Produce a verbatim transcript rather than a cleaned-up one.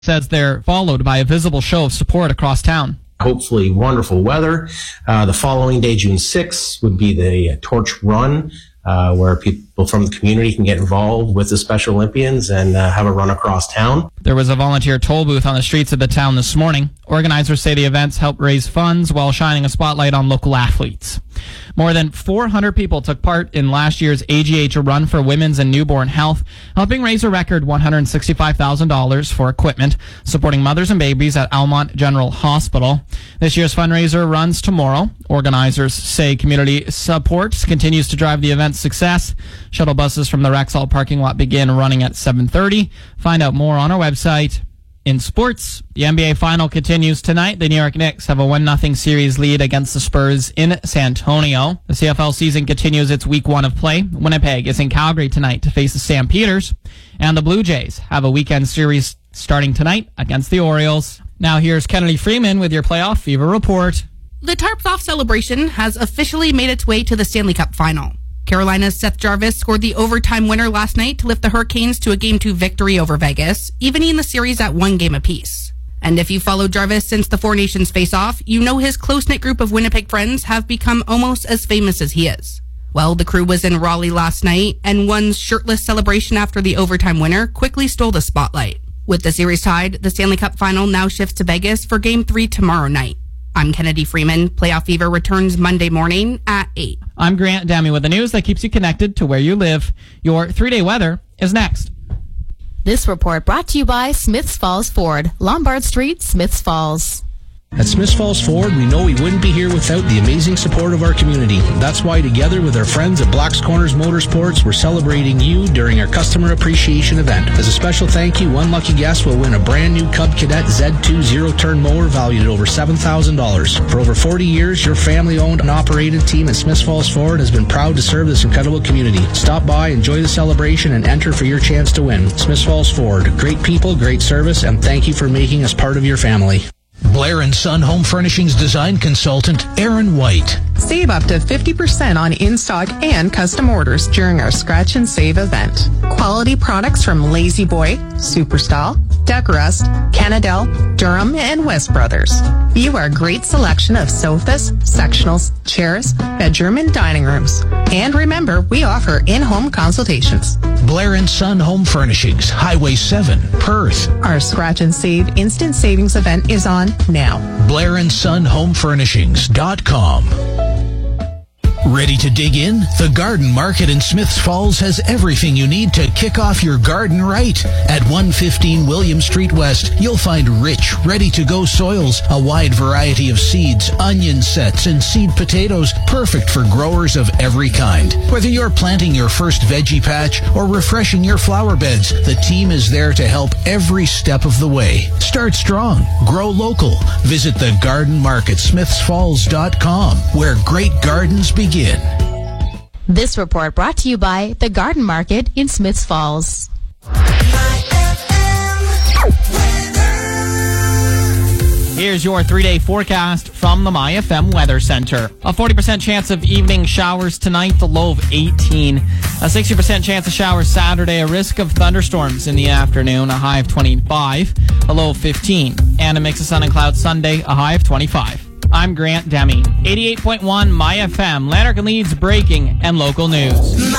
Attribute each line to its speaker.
Speaker 1: says they're followed by a visible show of support across town.
Speaker 2: Hopefully wonderful weather. Uh, the following day, June sixth, would be the Torch Run, uh, where people from the community can get involved with the Special Olympians and uh, have a run across town.
Speaker 1: There was a volunteer toll booth on the streets of the town this morning. Organizers say the events help raise funds while shining a spotlight on local athletes. More than four hundred people took part in last year's A G H Run for Women's and Newborn Health, helping raise a record one hundred sixty-five thousand dollars for equipment, supporting mothers and babies at Almont General Hospital. This year's fundraiser runs tomorrow. Organizers say community support continues to drive the event's success. Shuttle buses from the Rexall parking lot begin running at seven thirty. Find out more on our website. In sports, the N B A final continues tonight. The New York Knicks have a one nothing series lead against the Spurs in San Antonio. The C F L season continues its week one of play. Winnipeg is in Calgary tonight to face the Stampeders. And the Blue Jays have a weekend series starting tonight against the Orioles. Now here's Kennedy Freeman with your Playoff Fever report.
Speaker 3: The Tarps Off celebration has officially made its way to the Stanley Cup final. Carolina's Seth Jarvis scored the overtime winner last night to lift the Hurricanes to a game two victory over Vegas, evening the series at one game apiece. And if you followed Jarvis since the Four Nations face-off, you know his close-knit group of Winnipeg friends have become almost as famous as he is. Well, the crew was in Raleigh last night, and one's shirtless celebration after the overtime winner quickly stole the spotlight. With the series tied, the Stanley Cup final now shifts to Vegas for game three tomorrow night. I'm Kennedy Freeman. Playoff Fever returns Monday morning at eight.
Speaker 1: I'm Grant Demi with the news that keeps you connected to where you live. Your three-day weather is next.
Speaker 4: This report brought to you by Smiths Falls Ford, Lombard Street, Smiths Falls.
Speaker 5: At Smiths Falls Ford, we know we wouldn't be here without the amazing support of our community. That's why together with our friends at Black's Corners Motorsports, we're celebrating you during our Customer Appreciation event. As a special thank you, one lucky guest will win a brand new Cub Cadet Z two zero-turn mower valued at over seven thousand dollars. For over forty years, your family-owned and operated team at Smiths Falls Ford has been proud to serve this incredible community. Stop by, enjoy the celebration, and enter for your chance to win. Smiths Falls Ford. Great people, great service, and thank you for making us part of your family.
Speaker 6: Blair and Son Home Furnishings design consultant Aaron White.
Speaker 7: Save up to fifty percent on in-stock and custom orders during our Scratch and Save event. Quality products from Lazy Boy, Superstyle, Decorust, Canadell, Durham, and West Brothers. View our great selection of sofas, sectionals, chairs, bedroom, and dining rooms. And remember, we offer in-home consultations.
Speaker 6: Blair and Son Home Furnishings, Highway seven, Perth.
Speaker 7: Our Scratch and Save Instant Savings event is on now.
Speaker 6: Blair and Son Home Furnishings dot com. Ready to dig in? The Garden Market in Smiths Falls has everything you need to kick off your garden right. At one fifteen William Street West, you'll find rich, ready-to-go soils, a wide variety of seeds, onion sets, and seed potatoes, perfect for growers of every kind. Whether you're planting your first veggie patch or refreshing your flower beds, the team is there to help every step of the way. Start strong. Grow local. Visit the Garden Market Smiths Falls dot com, where great gardens begin.
Speaker 4: This report brought to you by the Garden Market in Smiths Falls.
Speaker 1: Here's your three-day forecast from the My F M Weather Center. A forty percent chance of evening showers tonight, the low of eighteen. A sixty percent chance of showers Saturday, a risk of thunderstorms in the afternoon, a high of twenty-five, a low of fifteen. And a mix of sun and clouds Sunday, a high of twenty-five. I'm Grant Demi. eighty-eight point one My F M, Lanark and Leeds breaking and local news.